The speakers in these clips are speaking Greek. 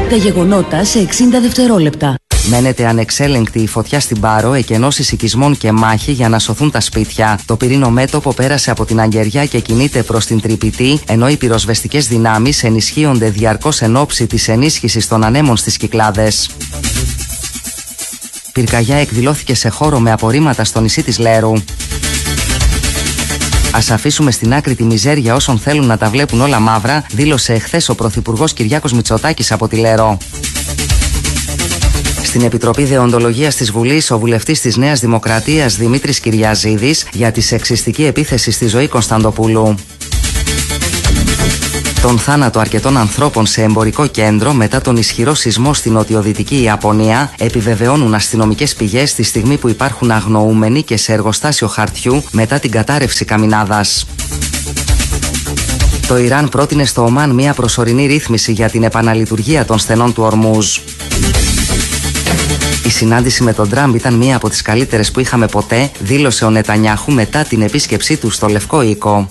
Τα γεγονότα σε 60 δευτερόλεπτα. Μένεται ανεξέλεγκτη η φωτιά στην Πάρο, εκενώσεις οικισμών και μάχη για να σωθούν τα σπίτια. Το πυρήνο μέτωπο πέρασε από την Αγγεριά και κινείται προς την Τρυπητή, ενώ οι πυροσβεστικές δυνάμεις ενισχύονται διαρκώς εν ώψη της ενίσχυσης των ανέμων στις Κυκλάδες. Πυρκαγιά εκδηλώθηκε σε χώρο με απορρίμματα στο νησί της Λέρου. Ας αφήσουμε στην άκρη τη μιζέρια όσων θέλουν να τα βλέπουν όλα μαύρα, δήλωσε εχθές ο Πρωθυπουργός Κυριάκος Μητσοτάκης από τη Λέρο. Στην Επιτροπή Δεοντολογίας της Βουλής, ο βουλευτής της Νέας Δημοκρατίας Δημήτρης Κυριαζίδης για τη σεξιστική επίθεση στη Ζωή Κωνσταντοπούλου. Τον θάνατο αρκετών ανθρώπων σε εμπορικό κέντρο μετά τον ισχυρό σεισμό στην νοτιοδυτική Ιαπωνία επιβεβαιώνουν αστυνομικές πηγές τη στιγμή που υπάρχουν αγνοούμενοι και σε εργοστάσιο χαρτιού μετά την κατάρρευση καμινάδας. Το Ιράν πρότεινε στο Ομάν μια προσωρινή ρύθμιση για την επαναλειτουργία των στενών του Ορμούζ. Η συνάντηση με τον Τραμπ ήταν μία από τις καλύτερες που είχαμε ποτέ, δήλωσε ο Νετανιάχου μετά την επίσκεψή του στο Λευκό Οίκο.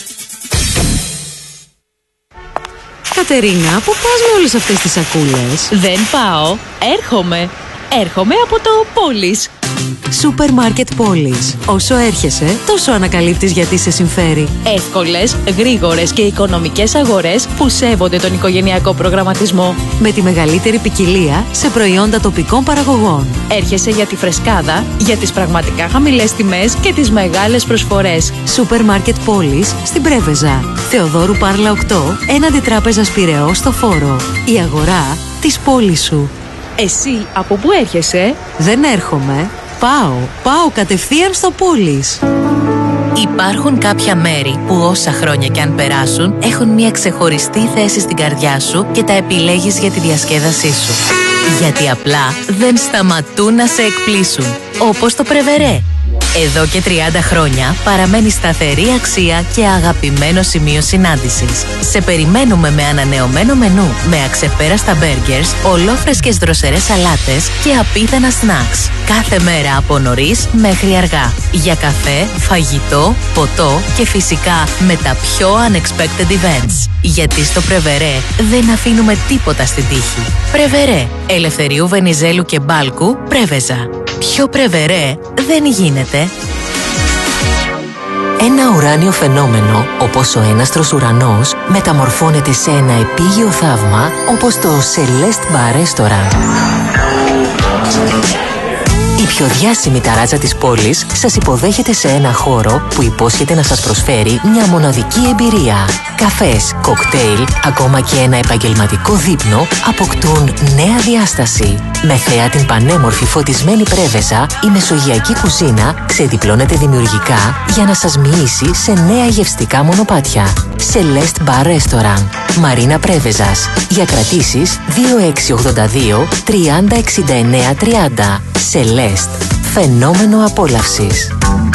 Κατερίνα, πού πας με όλες αυτές τις σακούλες? Δεν πάω, έρχομαι από το Πόλης. Σούπερ μάρκετ Πόλης. Όσο έρχεσαι, τόσο ανακαλύπτεις γιατί σε συμφέρει. Εύκολες, γρήγορες και οικονομικές αγορές που σέβονται τον οικογενειακό προγραμματισμό. Με τη μεγαλύτερη ποικιλία σε προϊόντα τοπικών παραγωγών. Έρχεσαι για τη φρεσκάδα, για τις πραγματικά χαμηλές τιμές και τις μεγάλες προσφορές. Σούπερ μάρκετ Πόλης στην Πρέβεζα. Θεοδόρου Πάρλα 8, έναντι Τράπεζας Πειραιώς στο Φόρο. Η αγορά της πόλης σου. Εσύ από πού έρχεσαι? Δεν έρχομαι. Πάω κατευθείαν στο Πόλης. Υπάρχουν κάποια μέρη που όσα χρόνια κι αν περάσουν έχουν μια ξεχωριστή θέση στην καρδιά σου και τα επιλέγεις για τη διασκέδασή σου. Γιατί απλά δεν σταματούν να σε εκπλήσουν. Όπως το Πρεβερέ. Εδώ και 30 χρόνια παραμένει σταθερή αξία και αγαπημένο σημείο συνάντησης. Σε περιμένουμε με ανανεωμένο μενού, με αξεπέραστα μπέργκερς, ολόφρεσκες δροσερές σαλάτες και απίθανα σνακς. Κάθε μέρα από νωρίς μέχρι αργά. Για καφέ, φαγητό, ποτό και φυσικά με τα πιο unexpected events. Γιατί στο Πρεβερέ δεν αφήνουμε τίποτα στην τύχη. Πρεβερέ, Ελευθερίου Βενιζέλου και Μπάλκου, Πρέβεζα. Πιο Πρεβερέ δεν γίνεται. Ένα ουράνιο φαινόμενο, όπως ο έναστρος ουρανός, μεταμορφώνεται σε ένα επίγειο θαύμα, όπως το Celeste Bar Restaurant. Η πιο διάσημη ταράτσα της πόλης σας υποδέχεται σε ένα χώρο που υπόσχεται να σας προσφέρει μια μοναδική εμπειρία. Καφές, κοκτέιλ, ακόμα και ένα επαγγελματικό δείπνο αποκτούν νέα διάσταση. Με θέα την πανέμορφη φωτισμένη Πρέβεζα, η μεσογειακή κουζίνα ξεδιπλώνεται δημιουργικά για να σας μοιήσει σε νέα γευστικά μονοπάτια. Celeste Bar Restaurant, Μαρίνα Πρέβεζας. Για κρατήσεις 2682 30 69 30. Celeste, φαινόμενο απόλαυσης.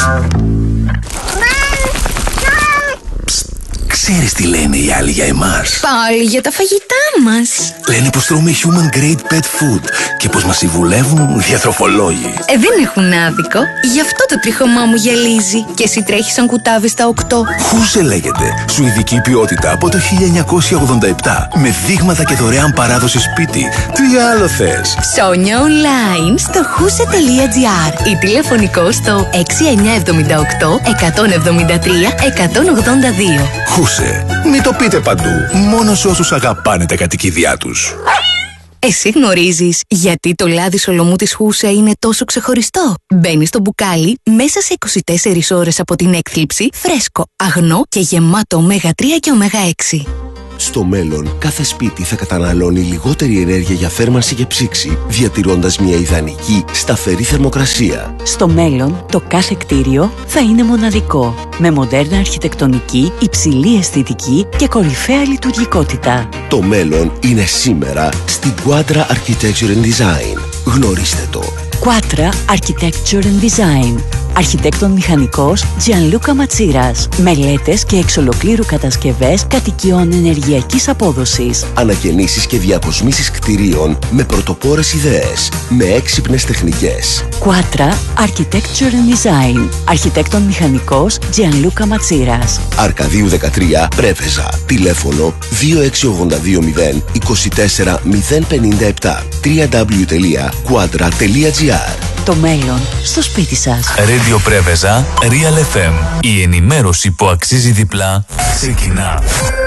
Ξέρεις τι λένε οι άλλοι για εμάς? Πάλι για τα φαγητά μας. Λένε πως τρώμε human grade pet food και πως μας συμβουλεύουν διατροφολόγοι. Δεν έχουν άδικο. Γι' αυτό το τρίχωμά μου γυαλίζει. Και εσύ τρέχεις σαν κουτάβι στα 8. Χούσε λέγεται. Σουηδική ποιότητα από το 1987. Με δείγματα και δωρεάν παράδοση σπίτι. Τι άλλο θες? Ψώνια online στο huse.gr ή τηλεφωνικό στο 6978 173 182. Χούσε. Μην το πείτε παντού. Μόνο σε όσους αγαπάνε τα κατοικίδια τους. Εσύ γνωρίζεις γιατί το λάδι σολομού της Χούσε είναι τόσο ξεχωριστό? Μπαίνει στο μπουκάλι μέσα σε 24 ώρες από την έκθλιψη, φρέσκο, αγνό και γεμάτο ωμέγα 3 και ωμέγα 6. Στο μέλλον, κάθε σπίτι θα καταναλώνει λιγότερη ενέργεια για θέρμανση και ψήξη, διατηρώντας μια ιδανική, σταθερή θερμοκρασία. Στο μέλλον, το κάθε κτίριο θα είναι μοναδικό, με μοντέρνα αρχιτεκτονική, υψηλή αισθητική και κορυφαία λειτουργικότητα. Το μέλλον είναι σήμερα στην Quadra Architecture and Design. Γνωρίστε το. Quadra Architecture and Design. Αρχιτέκτον μηχανικός Gianluca Ματσίρας. Μελέτες και εξ ολοκλήρου κατασκευές κατοικιών ενεργειακής απόδοσης. Ανακαινήσεις και διακοσμήσεις κτηρίων με πρωτοπόρες ιδέες, με έξυπνες τεχνικές. Quatra Architecture and Design. Αρχιτέκτον μηχανικός Gianluca Ματσίρας. Αρκαδίου 13, Πρέβεζα. Τηλέφωνο 26820 24 057. www.quadra.gr. Το μέλλον στο σπίτι σας. Radio Πρέβεζα, Real FM. Η ενημέρωση που αξίζει διπλά ξεκινά.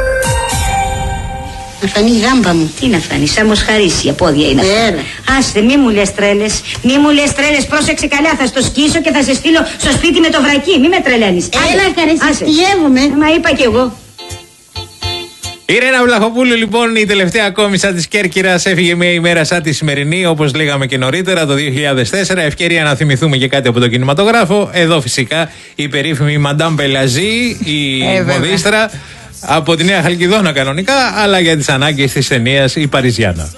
Να φανεί η γάμπα μου. Τι να φανεί, σαν μοσχαρίσια πόδια είναι αυτά. Άστε, μη μου λες τρέλες. Μη μου λες τρέλες, πρόσεξε καλά. Θα στο σκίσω και θα σε στείλω στο σπίτι με το βρακί. Μη με τρελαίνεις. Έλα, χαρεσιστιεύομαι. Μα είπα κι εγώ. Η Ρένα Βλαχοπούλου, λοιπόν, η τελευταία κόμισσα της Κέρκυρας, έφυγε μια ημέρα σαν τη σημερινή, όπως λέγαμε και νωρίτερα, το 2004. Ευκαιρία να θυμηθούμε και κάτι από τον κινηματογράφο. Εδώ φυσικά η περίφημη Μαντάμ Πελαζή, η μοδίστρα, από τη Νέα Χαλκιδόνα κανονικά, αλλά για τις ανάγκες της ταινίας η Παριζιάνα.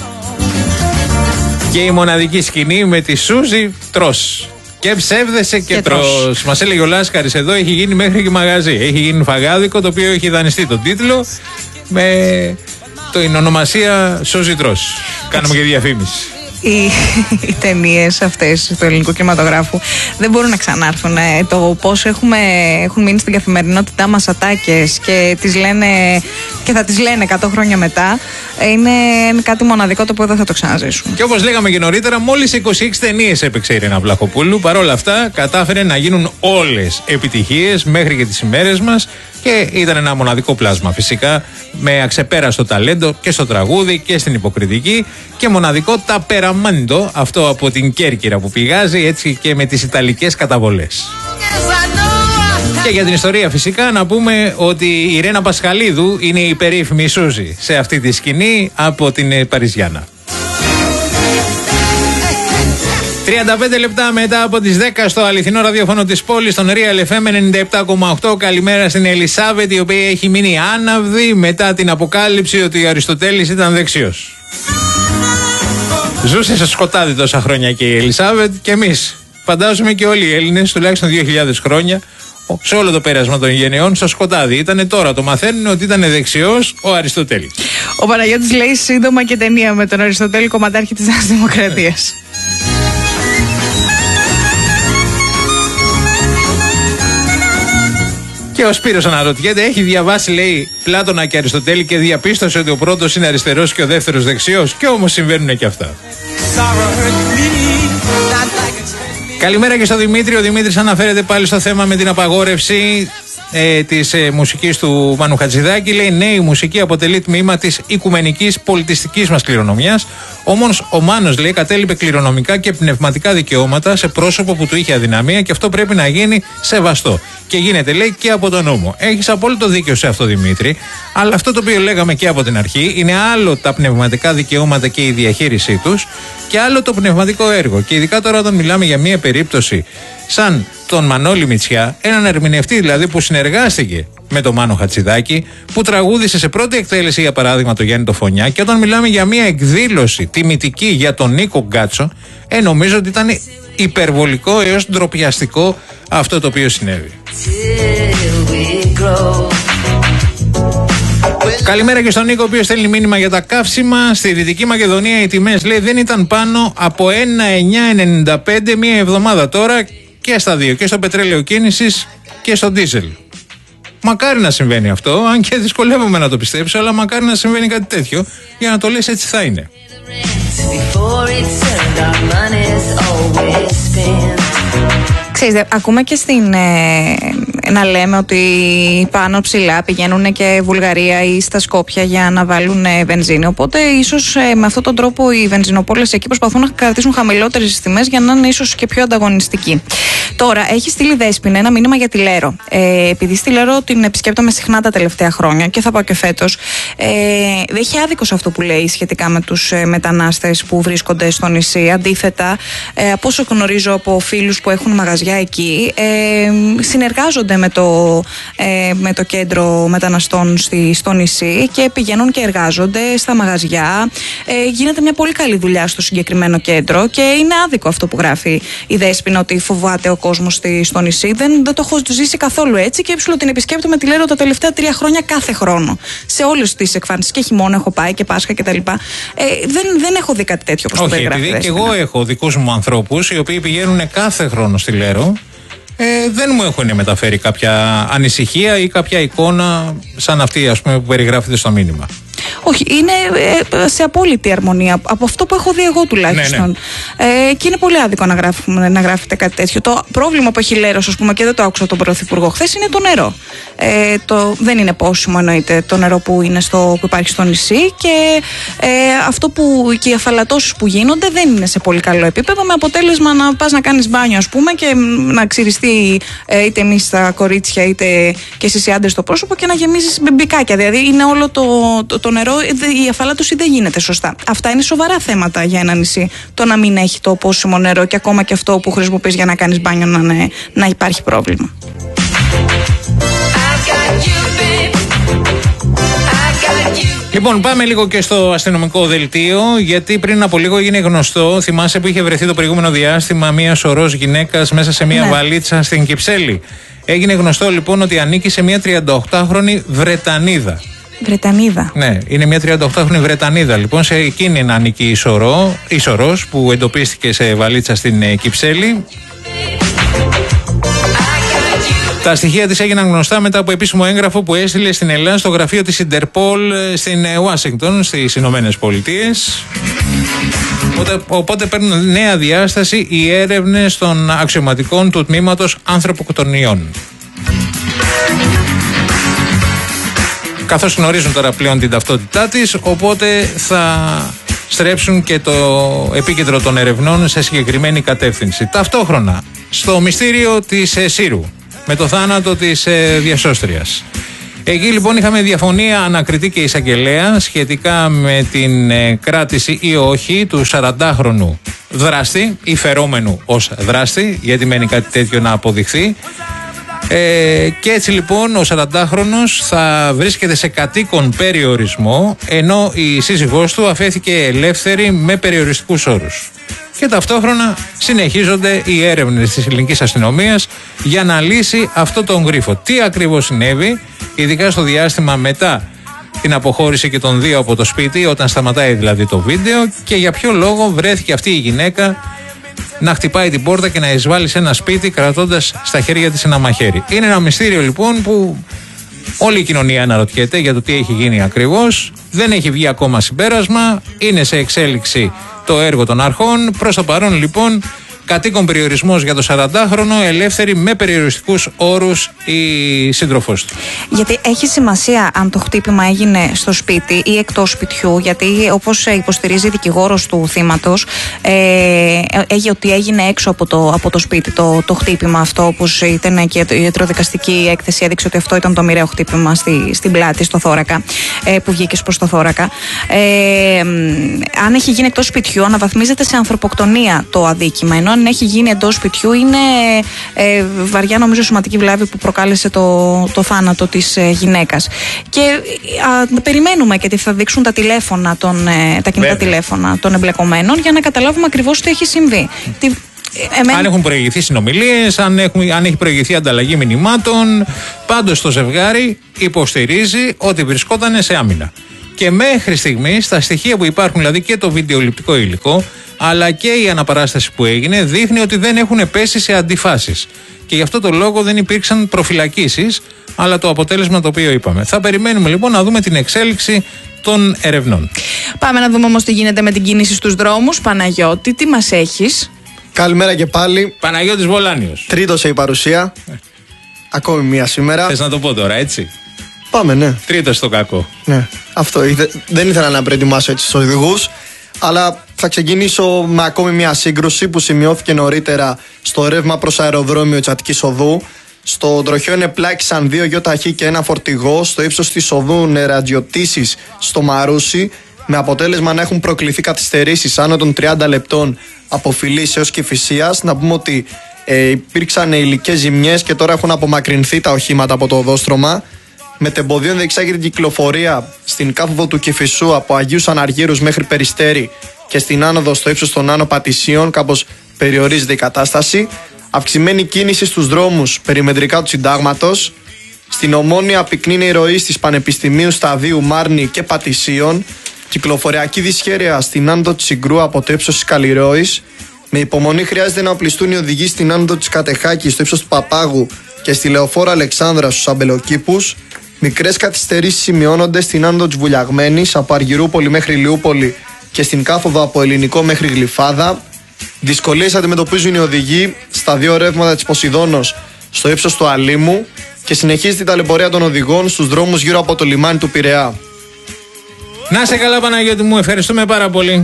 Και η μοναδική σκηνή με τη Σούζη τρως. Και ψεύδεσαι και τρως. Μας έλεγε ο Λάσκαρης εδώ, έχει γίνει μέχρι και μαγαζί. Έχει γίνει φαγάδικο, το οποίο έχει δανειστεί τον τίτλο με την ονομασία Σούζη τρως. Κάνουμε και διαφήμιση. Οι ταινίες αυτές του ελληνικού κινηματογράφου δεν μπορούν να ξανάρθουν. Το πώς έχουν μείνει στην καθημερινότητά μας ατάκες και τις λένε και θα τις λένε 100 χρόνια μετά, είναι κάτι μοναδικό το οποίο δεν θα το ξαναζήσουμε. Και όπως λέγαμε και νωρίτερα, μόλις 26 ταινίες έπαιξε η Ρένα Βλαχοπούλου. Παρ' όλα αυτά κατάφερε να γίνουν όλες επιτυχίες μέχρι και τις ημέρες μας και ήταν ένα μοναδικό πλάσμα φυσικά, με αξεπέραστο ταλέντο και στο τραγούδι και στην υποκριτική, και μοναδικό ταπεραμέντο, αυτό από την Κέρκυρα που πηγάζει, έτσι και με τις ιταλικές καταβολές. Και για την ιστορία φυσικά να πούμε ότι η Ρένα Πασχαλίδου είναι η περίφημη Σούζη σε αυτή τη σκηνή από την Παριζιάνα. 35 λεπτά μετά από τις 10 στο αληθινό ραδιόφωνο της πόλης, στον Real FM 97,8. Καλημέρα στην Ελισάβετ, η οποία έχει μείνει άναυδη μετά την αποκάλυψη ότι ο Αριστοτέλης ήταν δεξιός. Ζούσε σε σκοτάδι τόσα χρόνια και η Ελισάβετ, και εμείς φαντάζομαι και όλοι οι Έλληνες, τουλάχιστον 2.000 χρόνια, σε όλο το πέρασμα των γενεών, στο σκοτάδι. Ήτανε, τώρα το μαθαίνουν ότι ήταν δεξιός ο Αριστοτέλης. Ο Παναγιώτης λέει σύντομα και ταινία με τον Αριστοτέλη, κομματάρχη της Νέας Δημοκρατίας. Και ο Σπύρος αναρωτιέται, έχει διαβάσει, λέει, Πλάτωνα και Αριστοτέλη και διαπίστωσε ότι ο πρώτος είναι αριστερός και ο δεύτερος δεξιός. Και όμως συμβαίνουν και αυτά. Καλημέρα και στο Δημήτρη. Ο Δημήτρης αναφέρεται πάλι στο θέμα με την απαγόρευση της μουσικής του Μάνου Χατζηδάκη. Λέει, ναι, η μουσική αποτελεί τμήμα της οικουμενικής πολιτιστικής μας κληρονομιάς. Όμως ο Μάνος, λέει, κατέλειπε κληρονομικά και πνευματικά δικαιώματα σε πρόσωπο που του είχε αδυναμία, και αυτό πρέπει να γίνει σεβαστό. Και γίνεται, λέει, και από τον νόμο. Έχεις απόλυτο δίκιο σε αυτό, Δημήτρη. Αλλά αυτό το οποίο λέγαμε και από την αρχή, είναι άλλο τα πνευματικά δικαιώματα και η διαχείρισή τους, και άλλο το πνευματικό έργο. Και ειδικά τώρα όταν μιλάμε για μια περίπτωση σαν τον Μανώλη Μητσιά, έναν ερμηνευτή δηλαδή που συνεργάστηκε με τον Μάνο Χατζηδάκη, που τραγούδισε σε πρώτη εκτέλεση για παράδειγμα το Γιάννη το Φωνιά, και όταν μιλάμε για μια εκδήλωση τιμητική για τον Νίκο Γκάτσο, νομίζω ότι ήταν υπερβολικό έως ντροπιαστικό αυτό το οποίο συνέβη. Καλημέρα και στον Νίκο, ο οποίος στέλνει μήνυμα για τα καύσιμα. Στη Δυτική Μακεδονία οι τιμές, λέει, δεν ήταν πάνω από 1,995 μία εβδομάδα τώρα, και στα δύο, και στο πετρέλαιο κίνησης και στο ντίζελ. Μακάρι να συμβαίνει αυτό, αν και δυσκολεύομαι να το πιστέψω, αλλά μακάρι να συμβαίνει κάτι τέτοιο, για να το λες έτσι θα είναι. Ξέρετε, ακούμε και να λέμε ότι πάνω ψηλά πηγαίνουν και Βουλγαρία ή στα Σκόπια για να βάλουν βενζίνη. Οπότε ίσως με αυτόν τον τρόπο οι βενζινοπόλες εκεί προσπαθούν να κρατήσουν χαμηλότερες τιμές για να είναι ίσως και πιο ανταγωνιστικοί. Τώρα, έχει στείλει Δέσποινα ένα μήνυμα για τη Λέρο. Επειδή στη Λέρο την επισκέπτομαι συχνά τα τελευταία χρόνια και θα πάω και φέτος, δεν έχει άδικο σε αυτό που λέει σχετικά με τους μετανάστες που βρίσκονται στο νησί. Αντίθετα, από όσο γνωρίζω από φίλους που έχουν μαγαζιά εκεί, συνεργάζονται συνδέονται με το κέντρο μεταναστών στο νησί και πηγαίνουν και εργάζονται στα μαγαζιά. Γίνεται μια πολύ καλή δουλειά στο συγκεκριμένο κέντρο και είναι άδικο αυτό που γράφει η Δέσποινα, ότι φοβάται ο κόσμος στο νησί. Δεν το έχω ζήσει καθόλου έτσι και την επισκέπτομαι, τη λέω, τα τελευταία 3 χρόνια κάθε χρόνο. Σε όλες τις εκφάνσεις. Και χειμώνα έχω πάει και Πάσχα κτλ. Δεν έχω δει κάτι τέτοιο όπως το περιγράφει. Επειδή και εγώ έχω δικούς μου ανθρώπους οι οποίοι πηγαίνουν κάθε χρόνο στη Λέρο. Δεν μου έχουν μεταφέρει κάποια ανησυχία ή κάποια εικόνα σαν αυτή, ας πούμε, που περιγράφεται στο μήνυμα. Όχι, είναι σε απόλυτη αρμονία από αυτό που έχω δει εγώ τουλάχιστον. Ναι. Και είναι πολύ άδικο να γράφετε κάτι τέτοιο. Το πρόβλημα που έχει η Λέρος, ας πούμε, και δεν το άκουσα τον Πρωθυπουργό χθες, είναι το νερό. Δεν είναι πόσιμο, εννοείται, το νερό που υπάρχει στο νησί, και αυτό και οι αφαλατώσεις που γίνονται δεν είναι σε πολύ καλό επίπεδο, με αποτέλεσμα να πας να κάνεις μπάνιο, ας πούμε, και να ξυριστεί είτε εμείς τα κορίτσια είτε και εσείς οι άντρες στο πρόσωπο και να γεμίζεις μπιμπικάκια. Δηλαδή είναι όλο το νερό, η αφαλάτωση δεν γίνεται σωστά. Αυτά είναι σοβαρά θέματα για ένα νησί. Το να μην έχει το πόσιμο νερό και ακόμα και αυτό που χρησιμοποιείς για να κάνεις μπάνιο να υπάρχει πρόβλημα. Λοιπόν, πάμε λίγο και στο αστυνομικό δελτίο, γιατί πριν από λίγο έγινε γνωστό, θυμάσαι που είχε βρεθεί το προηγούμενο διάστημα μία σωρός γυναίκας μέσα σε μία βαλίτσα στην Κυψέλη. Έγινε γνωστό λοιπόν ότι ανήκει σε μία 38χρονη Βρετανίδα. Βρετανίδα. Ναι, είναι μια 38χρονη Βρετανίδα. Λοιπόν, σε εκείνη να ανήκει η σωρός που εντοπίστηκε σε βαλίτσα στην Κυψέλη. Τα στοιχεία της έγιναν γνωστά μετά από επίσημο έγγραφο που έστειλε στην Ελλάδα στο γραφείο της Ιντερπολ στην Ουάσιγκτον, στις Ηνωμένες Πολιτείες. Οπότε παίρνουν νέα διάσταση οι έρευνες των αξιωματικών του τμήματος ανθρωποκτονιών. Καθώς γνωρίζουν τώρα πλέον την ταυτότητά της, οπότε θα στρέψουν και το επίκεντρο των ερευνών σε συγκεκριμένη κατεύθυνση. Ταυτόχρονα, στο μυστήριο της Σύρου, με το θάνατο της διασώστριας. Εκεί λοιπόν είχαμε διαφωνία ανακριτή και εισαγγελέα σχετικά με την κράτηση ή όχι του 40χρονου δράστη ή φερόμενου ως δράστη, γιατί μένει κάτι τέτοιο να αποδειχθεί. Και έτσι λοιπόν ο 40χρονος θα βρίσκεται σε κατοίκον περιορισμό, ενώ η σύζυγός του αφέθηκε ελεύθερη με περιοριστικούς όρους. Και ταυτόχρονα συνεχίζονται οι έρευνες της ελληνικής αστυνομίας για να λύσει αυτό τον γρίφο. Τι ακριβώς συνέβη, ειδικά στο διάστημα μετά την αποχώρηση και των δύο από το σπίτι, όταν σταματάει δηλαδή το βίντεο, και για ποιο λόγο βρέθηκε αυτή η γυναίκα να χτυπάει την πόρτα και να εισβάλλει σε ένα σπίτι κρατώντας στα χέρια της ένα μαχαίρι. Είναι ένα μυστήριο λοιπόν που όλη η κοινωνία αναρωτιέται για το τι έχει γίνει ακριβώς. Δεν έχει βγει ακόμα συμπέρασμα, είναι σε εξέλιξη το έργο των αρχών. Προς το παρόν λοιπόν κατοίκον περιορισμός για το 40χρονο, ελεύθερη με περιοριστικούς όρους η σύντροφός του. Γιατί έχει σημασία αν το χτύπημα έγινε στο σπίτι ή εκτός σπιτιού, γιατί όπως υποστηρίζει η δικηγόρος του θύματος, ότι έγινε έξω από το σπίτι το χτύπημα αυτό, όπως ήταν και η ιατροδικαστική έκθεση έδειξε ότι αυτό ήταν το μοιραίο χτύπημα στην πλάτη, στο θώρακα, που βγήκε προς το θώρακα. Αν έχει γίνει εκτός σπιτιού, αναβαθμίζεται σε ανθρωποκτονία το αδίκημα, ενώ αν έχει γίνει εντός σπιτιού είναι βαριά, νομίζω, σωματική βλάβη που προκάλεσε το θάνατο της γυναίκας. Και περιμένουμε και τι θα δείξουν τα τηλέφωνα, τα κινητά τηλέφωνα των εμπλεκομένων, για να καταλάβουμε ακριβώς τι έχει συμβεί. Αν έχουν προηγηθεί συνομιλίες, αν έχει προηγηθεί ανταλλαγή μηνυμάτων. Πάντως το ζευγάρι υποστηρίζει ότι βρισκόταν σε άμυνα. Και μέχρι στιγμής τα στοιχεία που υπάρχουν, δηλαδή και το βιντεοληπτικό υλικό, αλλά και η αναπαράσταση που έγινε, δείχνει ότι δεν έχουν πέσει σε αντιφάσεις. Και γι' αυτό το λόγο δεν υπήρξαν προφυλακίσεις, αλλά το αποτέλεσμα το οποίο είπαμε. Θα περιμένουμε λοιπόν να δούμε την εξέλιξη των ερευνών. Πάμε να δούμε όμως τι γίνεται με την κίνηση στους δρόμους. Παναγιώτη, τι μας έχεις? Καλημέρα και πάλι. Παναγιώτης Βολάνιος. Τρίτος η παρουσία. Ακόμη μία σήμερα. Θες να το πω τώρα, έτσι? Πάμε, ναι. Τρίτος στο κακό. Ναι, αυτό. Δεν ήθελα να προετοιμάσω έτσι στους οδηγούς, αλλά θα ξεκινήσω με ακόμη μια σύγκρουση που σημειώθηκε νωρίτερα στο ρεύμα προς αεροδρόμιο της Αττικής Οδού. Στο τροχαίο ενεπλάκησαν 2 γιοταχή και ένα φορτηγό στο ύψος της οδού Νερατζιωτήσης στο Μαρούσι, με αποτέλεσμα να έχουν προκληθεί καθυστερήσεις άνω των 30 λεπτών από Φιλής έως Κηφισίας. Να πούμε ότι Υπήρξαν υλικές ζημιές και τώρα έχουν απομακρυνθεί τα οχήματα από το οδόστρωμα. Μετεμποδίων διεξάγει την κυκλοφορία στην κάθοδο του Κηφισού από Αγίους Αναργύρους μέχρι Περιστέρι και στην άνοδο στο ύψος των Άνω Πατησίων. Κάπως περιορίζεται η κατάσταση. Αυξημένη κίνηση στους δρόμους περιμετρικά του Συντάγματος. Στην Ομόνια πυκνή η ροή στις Πανεπιστημίου Σταδίου, Μάρνη και Πατησίων. Κυκλοφοριακή δυσχέρεια στην άνοδο της Συγκρού από το ύψος της Καλλιρόης. Με υπομονή χρειάζεται να οπλιστούν οι οδηγοί στην άνοδο της Κατεχάκης στο ύψος του Παπάγου και στη Λεωφόρο Αλεξάνδρα στους Αμπελοκήπους. Μικρές καθυστερήσεις σημειώνονται στην άνοδο της Βουλιαγμένης από Αργυρούπολη μέχρι Λιούπολη και στην κάθοδο από Ελληνικό μέχρι Γλυφάδα. Δυσκολίες αντιμετωπίζουν οι οδηγοί στα δύο ρεύματα της Ποσειδώνος στο ύψος του Αλήμου και συνεχίζει η ταλαιπωρία των οδηγών στους δρόμους γύρω από το λιμάνι του Πειραιά. Να σε καλά, Παναγιώτη μου, ευχαριστούμε πάρα πολύ.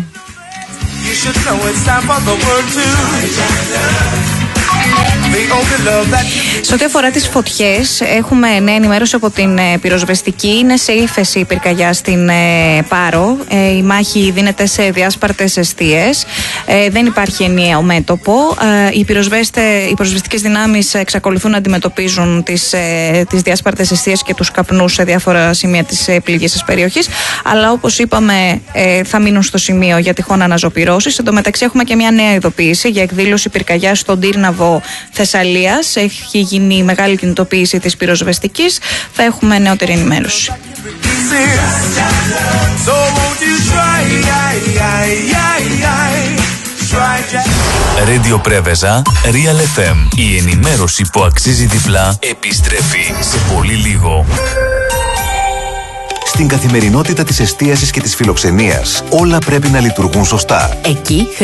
Σε ό,τι αφορά τις φωτιές, έχουμε νέα ενημέρωση από την πυροσβεστική. Είναι σε ύφεση η πυρκαγιά στην Πάρο. Η μάχη δίνεται σε διάσπαρτες εστίες. Δεν υπάρχει ενιαίο μέτωπο. Οι πυροσβεστικές δυνάμεις εξακολουθούν να αντιμετωπίζουν τις διάσπαρτες εστίες και τους καπνούς σε διάφορα σημεία της πληγής περιοχής. Αλλά όπως είπαμε, θα μείνουν στο σημείο για τυχόν αναζωπυρώσεις. Εν τω μεταξύ, έχουμε και μια νέα ειδοποίηση για εκδήλωση πυρκαγιάς στον Τύρναβο Θεσσαλίας. Έχει γίνει μεγάλη κινητοποίηση της πυροσβεστικής. Θα έχουμε νεότερη ενημέρωση. Radio Πρέβεζα, Real FM. Η ενημέρωση που αξίζει διπλά επιστρέφει σε πολύ λίγο. Στην καθημερινότητα της εστίασης και της φιλοξενίας, όλα πρέπει να λειτουργούν σωστά. Εκεί